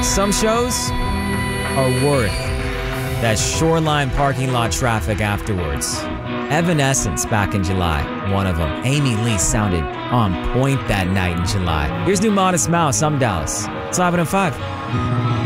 Some shows are worth that shoreline parking lot traffic afterwards. Evanescence back in July, one of them. Amy Lee sounded on point that night in July. Here's new Modest Mouse. I'm Dallas. It's 5 and 5.